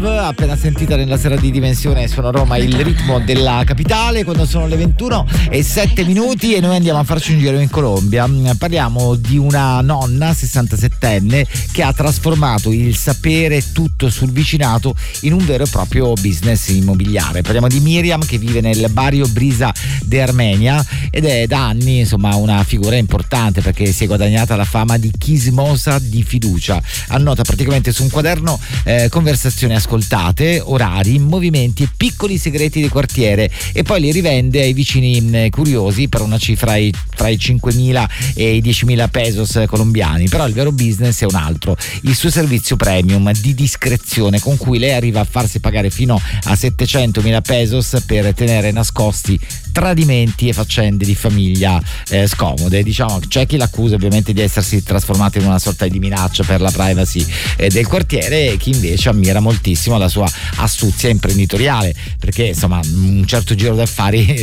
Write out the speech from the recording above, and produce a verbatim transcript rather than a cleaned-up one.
Love, appena sentita nella sera di Dimensione su Roma, il ritmo della capitale, quando sono le ventuno e sette minuti, e noi andiamo a farci un giro in Colombia. Parliamo di una nonna sessantasettenne che ha trasformato il sapere tutto sul vicinato in un vero e proprio business immobiliare. Parliamo di Miriam, che vive nel barrio Brisa de Armenia ed è da anni insomma una figura importante, perché si è guadagnata la fama di chismosa di fiducia. Annota praticamente su un quaderno eh, conversazioni ascoltate, orari, movimenti e piccoli segreti di quartiere, e poi li rivende ai vicini mh, curiosi per una cifra i, tra i cinquemila e i diecimila pesos colombiani. Però il vero business è un altro: il suo servizio premium di discrezione, con cui lei arriva a farsi pagare fino a settecentomila pesos per tenere nascosti tradimenti e faccende di famiglia eh, scomode. Diciamo, c'è chi l'accusa ovviamente di essersi trasformato in una sorta di minaccia per la privacy eh, del quartiere, e chi invece ammira moltissimo la sua astuzia imprenditoriale, perché insomma un certo giro d'affari